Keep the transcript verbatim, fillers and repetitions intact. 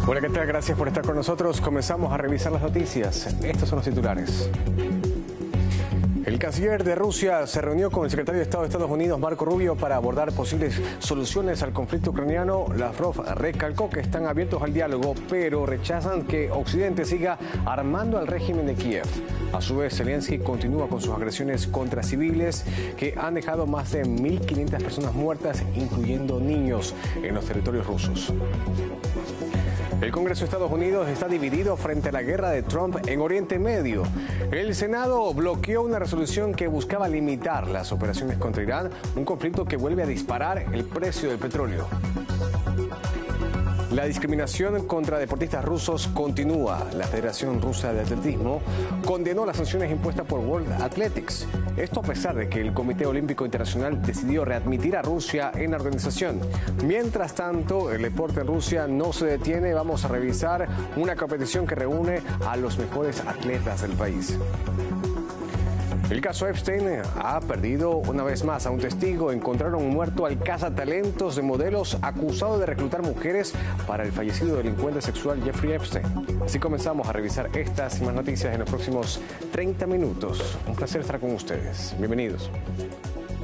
Hola, ¿qué tal? Gracias por estar con nosotros. Comenzamos a revisar las noticias. Estos son los titulares. El canciller de Rusia se reunió con el secretario de Estado de Estados Unidos, Marco Rubio, para abordar posibles soluciones al conflicto ucraniano. Lavrov recalcó que están abiertos al diálogo, pero rechazan que Occidente siga armando al régimen de Kiev. A su vez, Zelensky continúa con sus agresiones contra civiles que han dejado más de mil quinientas personas muertas, incluyendo niños, en los territorios rusos. El Congreso de Estados Unidos está dividido frente a la guerra de Trump en Oriente Medio. El Senado bloqueó una resolución que buscaba limitar las operaciones contra Irán, un conflicto que vuelve a disparar el precio del petróleo. La discriminación contra deportistas rusos continúa. La Federación Rusa de Atletismo condenó las sanciones impuestas por World Athletics. Esto a pesar de que el Comité Olímpico Internacional decidió readmitir a Rusia en la organización. Mientras tanto, el deporte en Rusia no se detiene. Vamos a revisar una competición que reúne a los mejores atletas del país. El caso Epstein ha perdido una vez más a un testigo. Encontraron muerto al cazatalentos de modelos acusado de reclutar mujeres para el fallecido delincuente sexual Jeffrey Epstein. Así comenzamos a revisar estas y más noticias en los próximos treinta minutos. Un placer estar con ustedes. Bienvenidos.